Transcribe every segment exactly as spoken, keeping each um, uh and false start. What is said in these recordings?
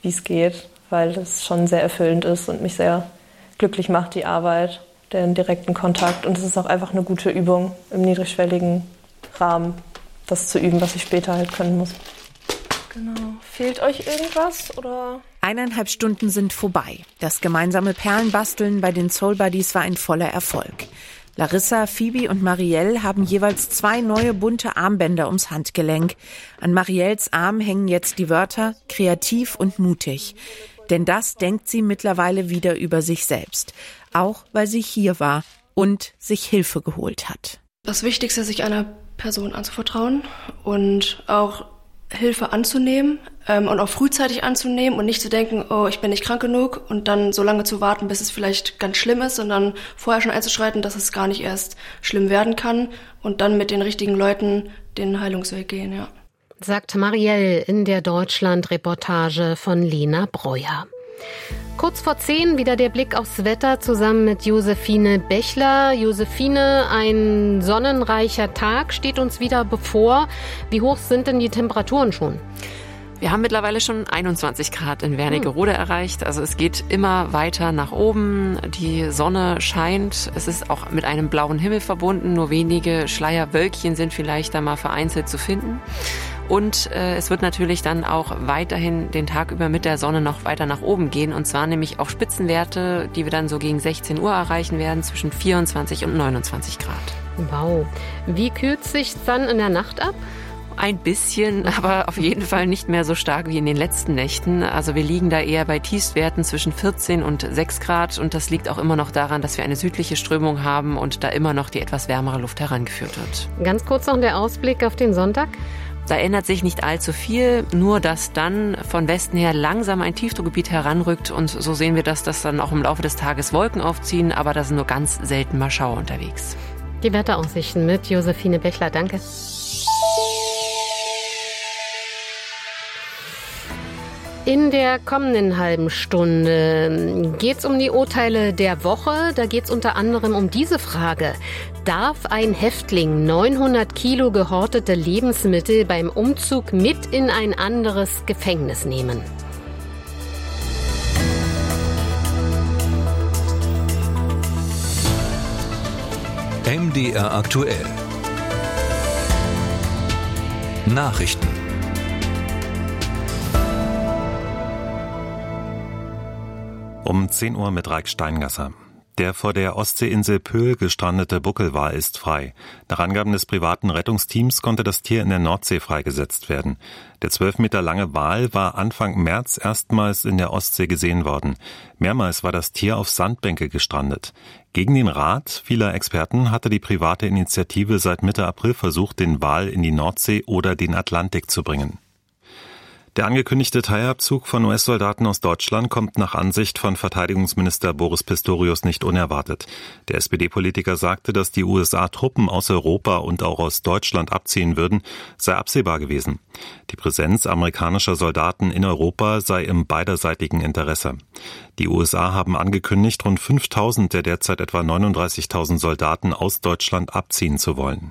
wie es geht, weil es schon sehr erfüllend ist und mich sehr glücklich macht, die Arbeit, den direkten Kontakt. Und es ist auch einfach eine gute Übung im niedrigschwelligen Rahmen, das zu üben, was ich später halt können muss. Genau. Fehlt euch irgendwas, oder? Eineinhalb Stunden sind vorbei. Das gemeinsame Perlenbasteln bei den Soul Buddies war ein voller Erfolg. Larissa, Phoebe und Marielle haben jeweils zwei neue bunte Armbänder ums Handgelenk. An Marielles Arm hängen jetzt die Wörter kreativ und mutig. Denn das denkt sie mittlerweile wieder über sich selbst. Auch weil sie hier war und sich Hilfe geholt hat. Das Wichtigste ist, sich einer Person anzuvertrauen und auch Hilfe anzunehmen ähm, und auch frühzeitig anzunehmen und nicht zu denken, oh, ich bin nicht krank genug und dann so lange zu warten, bis es vielleicht ganz schlimm ist, sondern vorher schon einzuschreiten, dass es gar nicht erst schlimm werden kann und dann mit den richtigen Leuten den Heilungsweg gehen, ja. Sagt Marielle in der Deutschland-Reportage von Lena Breuer. Kurz vor zehn wieder der Blick aufs Wetter zusammen mit Josephine Bechler. Josephine, ein sonnenreicher Tag steht uns wieder bevor. Wie hoch sind denn die Temperaturen schon? Wir haben mittlerweile schon einundzwanzig Grad in Wernigerode hm. erreicht. Also es geht immer weiter nach oben. Die Sonne scheint. Es ist auch mit einem blauen Himmel verbunden. Nur wenige Schleierwölkchen sind vielleicht da mal vereinzelt zu finden. Und äh, es wird natürlich dann auch weiterhin den Tag über mit der Sonne noch weiter nach oben gehen. Und zwar nämlich auf Spitzenwerte, die wir dann so gegen sechzehn Uhr erreichen werden, zwischen vierundzwanzig und neunundzwanzig Grad. Wow. Wie kühlt es sich dann in der Nacht ab? Ein bisschen, aber auf jeden Fall nicht mehr so stark wie in den letzten Nächten. Also wir liegen da eher bei Tiefstwerten zwischen vierzehn und sechs Grad. Und das liegt auch immer noch daran, dass wir eine südliche Strömung haben und da immer noch die etwas wärmere Luft herangeführt wird. Ganz kurz noch der Ausblick auf den Sonntag. Da ändert sich nicht allzu viel, nur dass dann von Westen her langsam ein Tiefdruckgebiet heranrückt und so sehen wir, dass das dann auch im Laufe des Tages Wolken aufziehen, aber da sind nur ganz selten mal Schauer unterwegs. Die Wetteraussichten mit Josephine Bechler, danke. In der kommenden halben Stunde geht es um die Urteile der Woche. Da geht es unter anderem um diese Frage. Darf ein Häftling neunhundert Kilo gehortete Lebensmittel beim Umzug mit in ein anderes Gefängnis nehmen? M D R aktuell. Nachrichten. Um zehn Uhr mit Raik Steingasser. Der vor der Ostseeinsel Pöhl gestrandete Buckelwal ist frei. Nach Angaben des privaten Rettungsteams konnte das Tier in der Nordsee freigesetzt werden. Der zwölf Meter lange Wal war Anfang März erstmals in der Ostsee gesehen worden. Mehrmals war das Tier auf Sandbänke gestrandet. Gegen den Rat vieler Experten hatte die private Initiative seit Mitte April versucht, den Wal in die Nordsee oder den Atlantik zu bringen. Der angekündigte Teilabzug von U S-Soldaten aus Deutschland kommt nach Ansicht von Verteidigungsminister Boris Pistorius nicht unerwartet. Der S P D-Politiker sagte, dass die U S A Truppen aus Europa und auch aus Deutschland abziehen würden, sei absehbar gewesen. Die Präsenz amerikanischer Soldaten in Europa sei im beiderseitigen Interesse. Die U S A haben angekündigt, rund fünftausend der derzeit etwa neununddreißigtausend Soldaten aus Deutschland abziehen zu wollen.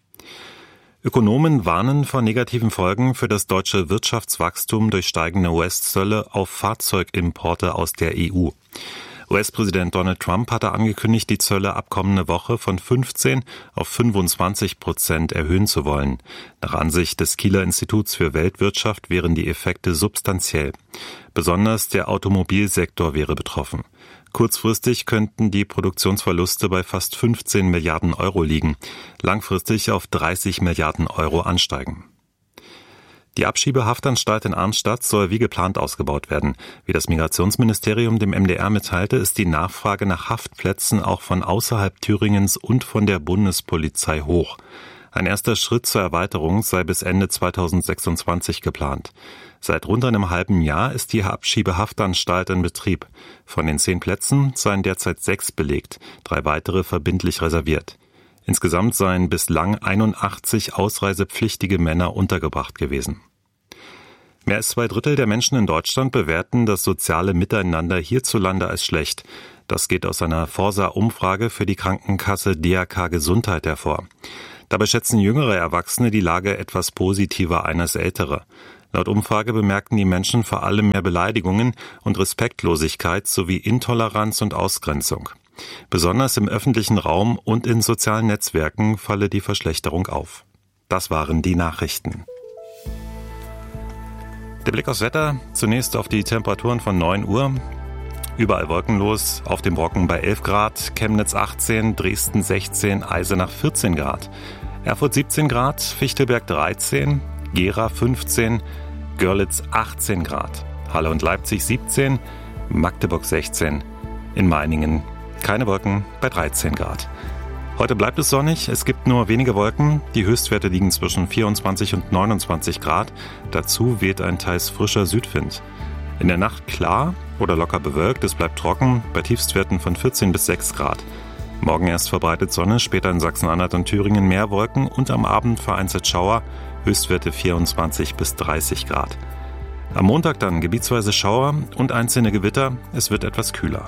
Ökonomen warnen vor negativen Folgen für das deutsche Wirtschaftswachstum durch steigende U S-Zölle auf Fahrzeugimporte aus der E U. U S-Präsident Donald Trump hatte angekündigt, die Zölle ab kommende Woche von fünfzehn auf fünfundzwanzig Prozent erhöhen zu wollen. Nach Ansicht des Kieler Instituts für Weltwirtschaft wären die Effekte substanziell. Besonders der Automobilsektor wäre betroffen. Kurzfristig könnten die Produktionsverluste bei fast fünfzehn Milliarden Euro liegen, langfristig auf dreißig Milliarden Euro ansteigen. Die Abschiebehaftanstalt in Arnstadt soll wie geplant ausgebaut werden. Wie das Migrationsministerium dem M D R mitteilte, ist die Nachfrage nach Haftplätzen auch von außerhalb Thüringens und von der Bundespolizei hoch. Ein erster Schritt zur Erweiterung sei bis Ende zweitausendsechsundzwanzig geplant. Seit rund einem halben Jahr ist die Abschiebehaftanstalt in Betrieb. Von den zehn Plätzen seien derzeit sechs belegt, drei weitere verbindlich reserviert. Insgesamt seien bislang einundachtzig ausreisepflichtige Männer untergebracht gewesen. Mehr als zwei Drittel der Menschen in Deutschland bewerten das soziale Miteinander hierzulande als schlecht. Das geht aus einer Forsa-Umfrage für die Krankenkasse D R K Gesundheit hervor. Dabei schätzen jüngere Erwachsene die Lage etwas positiver ein als ältere. Laut Umfrage bemerkten die Menschen vor allem mehr Beleidigungen und Respektlosigkeit sowie Intoleranz und Ausgrenzung. Besonders im öffentlichen Raum und in sozialen Netzwerken falle die Verschlechterung auf. Das waren die Nachrichten. Der Blick aufs Wetter, zunächst auf die Temperaturen von neun Uhr. Überall wolkenlos, auf dem Brocken bei elf Grad, Chemnitz achtzehn, Dresden sechzehn, Eisenach vierzehn Grad, Erfurt siebzehn Grad, Fichtelberg dreizehn, Gera fünfzehn, Görlitz achtzehn Grad, Halle und Leipzig siebzehn, Magdeburg sechzehn, in Meiningen keine Wolken bei dreizehn Grad. Heute bleibt es sonnig, es gibt nur wenige Wolken, die Höchstwerte liegen zwischen vierundzwanzig und neunundzwanzig Grad, dazu weht ein teils frischer Südwind. In der Nacht klar oder locker bewölkt, es bleibt trocken, bei Tiefstwerten von vierzehn bis sechs Grad. Morgen erst verbreitet Sonne, später in Sachsen-Anhalt und Thüringen mehr Wolken und am Abend vereinzelt Schauer, Höchstwerte vierundzwanzig bis dreißig Grad. Am Montag dann gebietsweise Schauer und einzelne Gewitter, es wird etwas kühler.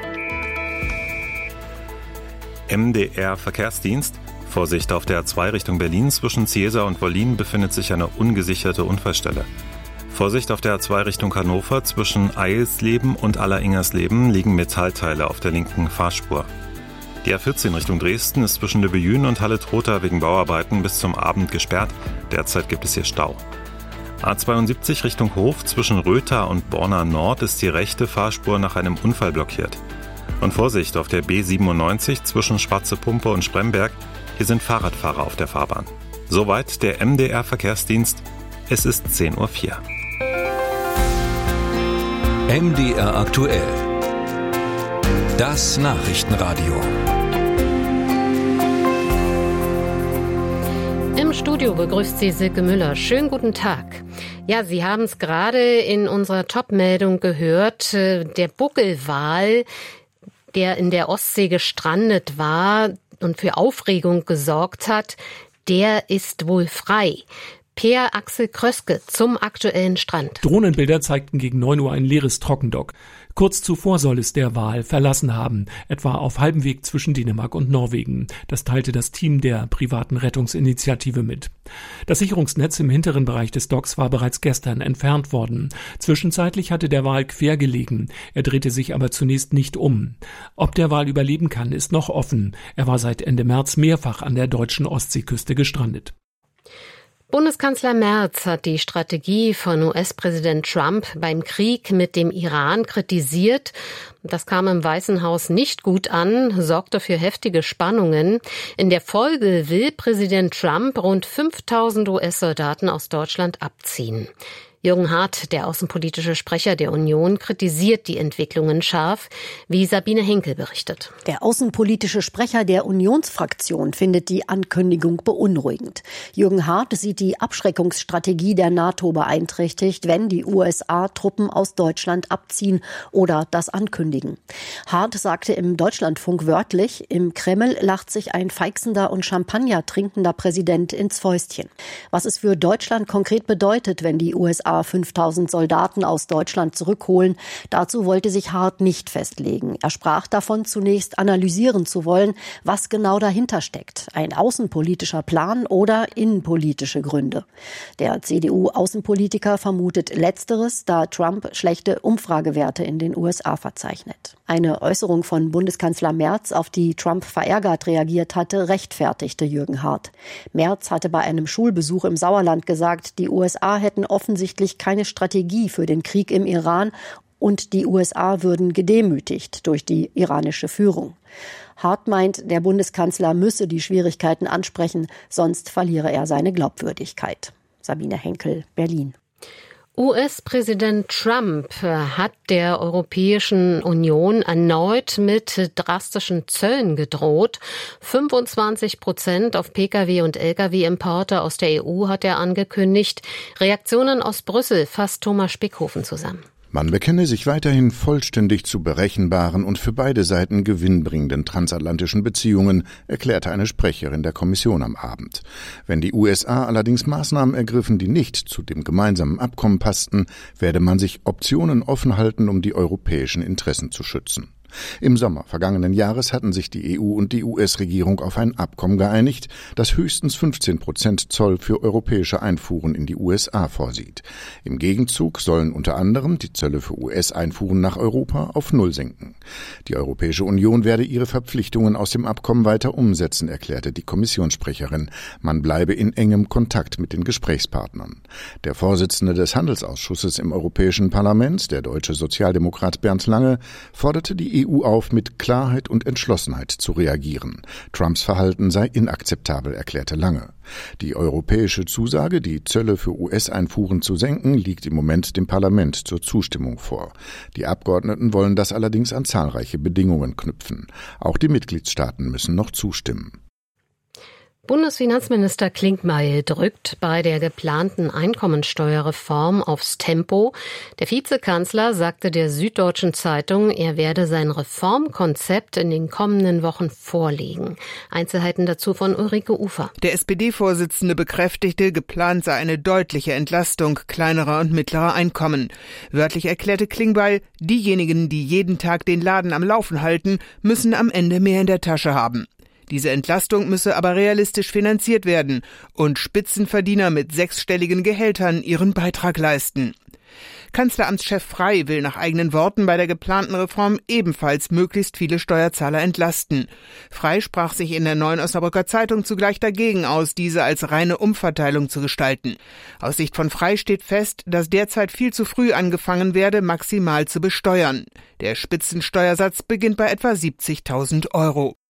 M D R Verkehrsdienst. Vorsicht, auf der A zwei Richtung Berlin zwischen Ziesa und Wollin befindet sich eine ungesicherte Unfallstelle. Vorsicht, auf der A zwei Richtung Hannover zwischen Eilsleben und Alleringers-Leben liegen Metallteile auf der linken Fahrspur. Die A vierzehn Richtung Dresden ist zwischen Lübbejün und Halle-Trotha wegen Bauarbeiten bis zum Abend gesperrt. Derzeit gibt es hier Stau. A zweiundsiebzig Richtung Hof zwischen Rötha und Borna Nord ist die rechte Fahrspur nach einem Unfall blockiert. Und Vorsicht, auf der B siebenundneunzig zwischen Schwarze Pumpe und Spremberg, hier sind Fahrradfahrer auf der Fahrbahn. Soweit der M D R Verkehrsdienst. Es ist zehn Uhr vier. M D R aktuell. Das Nachrichtenradio. Im Studio begrüßt Sie Silke Müller. Schönen guten Tag. Ja, Sie haben es gerade in unserer Top-Meldung gehört. Der Buckelwal, der in der Ostsee gestrandet war und für Aufregung gesorgt hat, der ist wohl frei. Per Axel Kröske zum aktuellen Strand. Drohnenbilder zeigten gegen neun Uhr ein leeres Trockendock. Kurz zuvor soll es der Wal verlassen haben, etwa auf halbem Weg zwischen Dänemark und Norwegen. Das teilte das Team der privaten Rettungsinitiative mit. Das Sicherungsnetz im hinteren Bereich des Docks war bereits gestern entfernt worden. Zwischenzeitlich hatte der Wal quer gelegen. Er drehte sich aber zunächst nicht um. Ob der Wal überleben kann, ist noch offen. Er war seit Ende März mehrfach an der deutschen Ostseeküste gestrandet. Bundeskanzler Merz hat die Strategie von U S-Präsident Trump beim Krieg mit dem Iran kritisiert. Das kam im Weißen Haus nicht gut an, sorgte für heftige Spannungen. In der Folge will Präsident Trump rund fünftausend U S-Soldaten aus Deutschland abziehen. Jürgen Hart, der außenpolitische Sprecher der Union, kritisiert die Entwicklungen scharf, wie Sabine Henkel berichtet. Der außenpolitische Sprecher der Unionsfraktion findet die Ankündigung beunruhigend. Jürgen Hart sieht die Abschreckungsstrategie der NATO beeinträchtigt, wenn die U S A Truppen aus Deutschland abziehen oder das ankündigen. Hart sagte im Deutschlandfunk wörtlich, im Kreml lacht sich ein feixender und Champagner trinkender Präsident ins Fäustchen. Was es für Deutschland konkret bedeutet, wenn die U S A fünftausend Soldaten aus Deutschland zurückholen. Dazu wollte sich Hart nicht festlegen. Er sprach davon, zunächst analysieren zu wollen, was genau dahinter steckt. Ein außenpolitischer Plan oder innenpolitische Gründe. Der C D U-Außenpolitiker vermutet Letzteres, da Trump schlechte Umfragewerte in den U S A verzeichnet. Eine Äußerung von Bundeskanzler Merz, auf die Trump verärgert reagiert hatte, rechtfertigte Jürgen Hart. Merz hatte bei einem Schulbesuch im Sauerland gesagt, die U S A hätten offensichtlich keine Strategie für den Krieg im Iran und die U S A würden gedemütigt durch die iranische Führung. Hart meint, der Bundeskanzler müsse die Schwierigkeiten ansprechen, sonst verliere er seine Glaubwürdigkeit. Sabine Henkel, Berlin. U S-Präsident Trump hat der Europäischen Union erneut mit drastischen Zöllen gedroht. fünfundzwanzig Prozent auf Pkw- und Lkw-Importe aus der E U hat er angekündigt. Reaktionen aus Brüssel fasst Thomas Spickhofen zusammen. Man bekenne sich weiterhin vollständig zu berechenbaren und für beide Seiten gewinnbringenden transatlantischen Beziehungen, erklärte eine Sprecherin der Kommission am Abend. Wenn die U S A allerdings Maßnahmen ergriffen, die nicht zu dem gemeinsamen Abkommen passten, werde man sich Optionen offen halten, um die europäischen Interessen zu schützen. Im Sommer vergangenen Jahres hatten sich die E U und die U S-Regierung auf ein Abkommen geeinigt, das höchstens fünfzehn Prozent Zoll für europäische Einfuhren in die U S A vorsieht. Im Gegenzug sollen unter anderem die Zölle für U S-Einfuhren nach Europa auf Null sinken. Die Europäische Union werde ihre Verpflichtungen aus dem Abkommen weiter umsetzen, erklärte die Kommissionssprecherin. Man bleibe in engem Kontakt mit den Gesprächspartnern. Der Vorsitzende des Handelsausschusses im Europäischen Parlament, der deutsche Sozialdemokrat Bernd Lange, forderte die E U auf, mit Klarheit und Entschlossenheit zu reagieren. Trumps Verhalten sei inakzeptabel, erklärte Lange. Die europäische Zusage, die Zölle für U S-Einfuhren zu senken, liegt im Moment dem Parlament zur Zustimmung vor. Die Abgeordneten wollen das allerdings an zahlreiche Bedingungen knüpfen. Auch die Mitgliedstaaten müssen noch zustimmen. Bundesfinanzminister Klingbeil drückt bei der geplanten Einkommensteuerreform aufs Tempo. Der Vizekanzler sagte der Süddeutschen Zeitung, er werde sein Reformkonzept in den kommenden Wochen vorlegen. Einzelheiten dazu von Ulrike Ufer. Der S P D-Vorsitzende bekräftigte, geplant sei eine deutliche Entlastung kleinerer und mittlerer Einkommen. Wörtlich erklärte Klingbeil, diejenigen, die jeden Tag den Laden am Laufen halten, müssen am Ende mehr in der Tasche haben. Diese Entlastung müsse aber realistisch finanziert werden und Spitzenverdiener mit sechsstelligen Gehältern ihren Beitrag leisten. Kanzleramtschef Frey will nach eigenen Worten bei der geplanten Reform ebenfalls möglichst viele Steuerzahler entlasten. Frey sprach sich in der Neuen Osnabrücker Zeitung zugleich dagegen aus, diese als reine Umverteilung zu gestalten. Aus Sicht von Frey steht fest, dass derzeit viel zu früh angefangen werde, maximal zu besteuern. Der Spitzensteuersatz beginnt bei etwa siebzigtausend Euro.